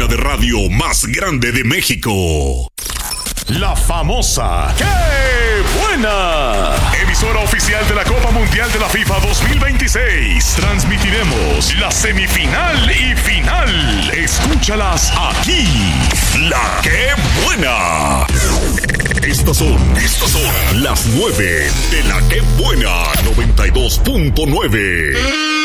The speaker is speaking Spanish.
de radio más grande de México. La famosa ¡Qué buena! Emisora oficial de la Copa Mundial de la FIFA 2026. Transmitiremos la semifinal y final. Escúchalas aquí. La ¡Qué buena! Estas son las 9 de la ¡Qué buena! 92.9.